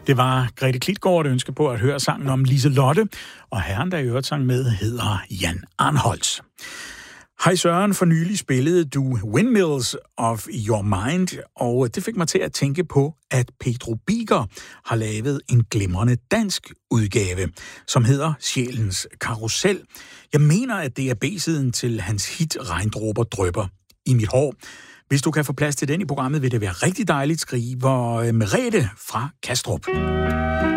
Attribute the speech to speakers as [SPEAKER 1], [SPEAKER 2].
[SPEAKER 1] Det var Grete Klitgaard, der ønskede på at høre sangen om Liselotte, og herren, der i øvrigt sang med, hedder Jan Arnholtz. Hej Søren, for nylig spillede du Windmills of Your Mind, og det fik mig til at tænke på, at Pedro Biker har lavet en glimrende dansk udgave, som hedder Sjælens Karusel. Jeg mener, at det er B-siden til hans hit Regndråber drypper i mit hår. Hvis du kan få plads til den i programmet, vil det være rigtig dejligt, skriver Merete fra Kastrup.